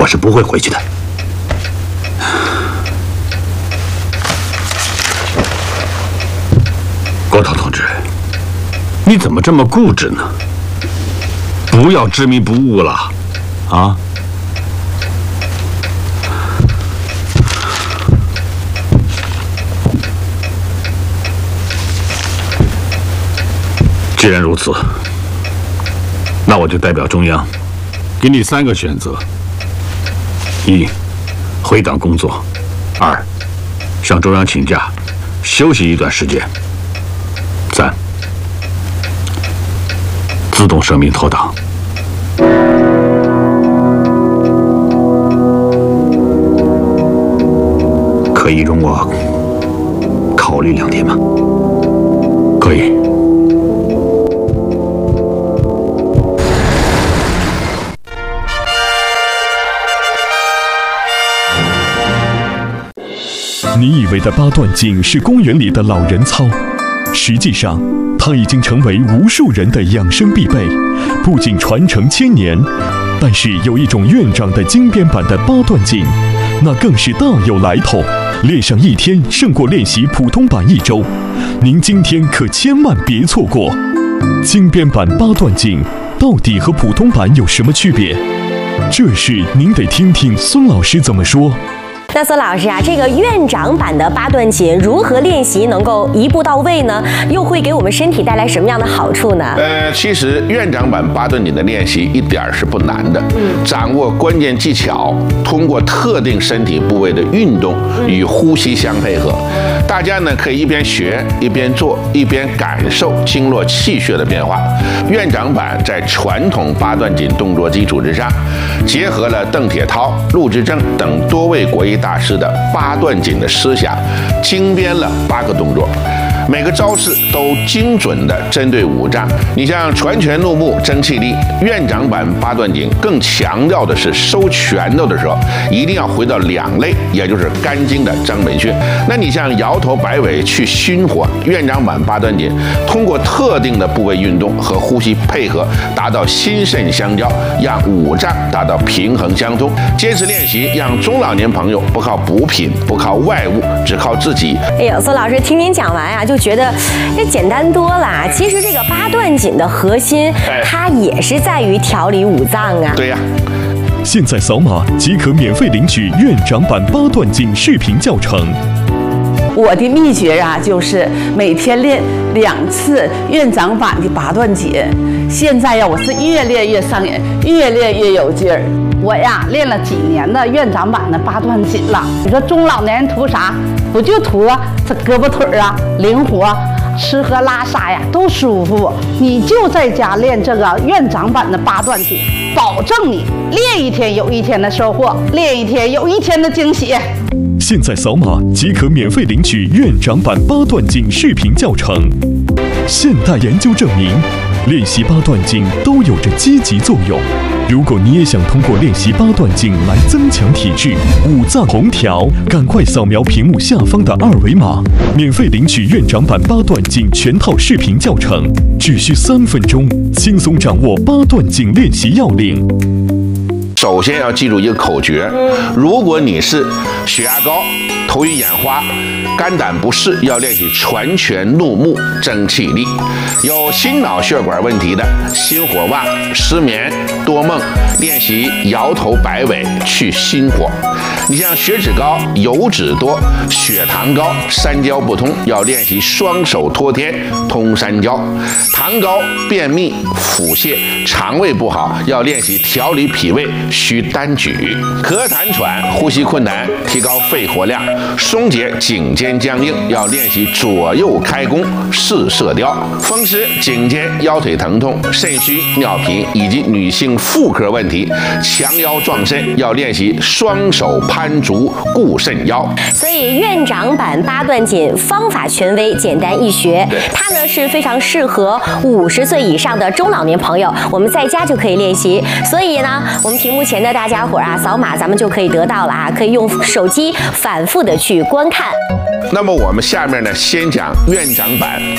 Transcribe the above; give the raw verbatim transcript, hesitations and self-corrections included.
我是不会回去的。郭涛同志，你怎么这么固执呢？不要执迷不悟了，啊！既然如此，那我就代表中央，给你三个选择：一，回党工作；二，向中央请假，休息一段时间；三，自动声明投党。可以容我考虑两天吗？可以。 你以为的八段锦是公园里的老人操，实际上它已经成为无数人的养生必备，不仅传承千年，但是有一种院长的精编版的八段锦，那更是大有来头，练上一天胜过练习普通版一周，您今天可千万别错过。精编版八段锦到底和普通版有什么区别？这事您得听听孙老师怎么说。 那孙老师啊，这个院长版的八段锦如何练习能够一步到位呢？又会给我们身体带来什么样的好处呢？ 呃，其实院长版八段锦的练习一点儿是不难的，嗯，掌握关键技巧，通过特定身体部位的运动与呼吸相配合，大家呢可以一边学一边做，一边感受经络气血的变化。院长版在传统八段锦动作基础之上，结合了邓铁涛、陆之正等多位国医大师的八段锦的思想，精编了八个动作，每个招式都精准地针对五脏。你像传拳入目、争气力，院长版八段锦更强调的是收拳头的时候一定要回到两肋，也就是肝经的张本穴。那你像摇头摆尾去心火，院长版八段锦通过特定的部位运动和呼吸配合，达到心肾相交，让五脏达到平衡相通。坚持练习，让中老年朋友不靠补品，不靠外物，只靠自己。 哎呦，孙老师听您讲完啊，就觉得这简单多了。其实这个八段锦的核心，它也是在于调理五脏啊。 对呀。 现在扫码即可免费领取院长版八段锦视频教程。 我的秘诀啊，就是每天练两次院长版的八段锦。现在呀，我是越练越上瘾，越练越有劲儿。我呀，练了几年的院长版的八段锦了。你说中老年人图啥？不就图啊这胳膊腿啊灵活，吃喝拉撒呀都舒服。你就在家练这个院长版的八段锦，保证你练一天有一天的收获，练一天有一天的惊喜。 现在扫码即可免费领取院长版八段锦视频教程。现代研究证明，练习八段锦都有着积极作用。如果你也想通过练习八段锦来增强体质、五脏同调，赶快扫描屏幕下方的二维码，免费领取院长版八段锦全套视频教程，只需三分钟，轻松掌握八段锦练习要领。 首先要记住一个口诀，如果你是血压高、头晕眼花、肝胆不适，要练习传拳入目、争气力；有心脑血管问题的，心火旺、失眠、多梦，练习摇头摆尾去心火。你像血脂高、油脂多、血糖高、三焦不通，要练习双手托天通三焦；糖高、便秘、腹泻、肠胃不好，要练习调理脾胃需单举；咳痰喘、呼吸困难，提高肺活量，松解颈肩僵硬，要练习左右开弓四射雕；风湿、颈肩、腰腿疼痛、肾虚、尿频以及女性妇科问题，强腰壮肾，要练习双手攀足固肾腰。 所以院长版八段锦方法权威，简单易学，它呢是非常适合五十岁以上的中老年朋友，我们在家就可以练习。所以呢，我们屏幕前的大家伙啊，扫码咱们就可以得到了啊，可以用手机反复的去观看。 那么我们下面呢，先讲院长版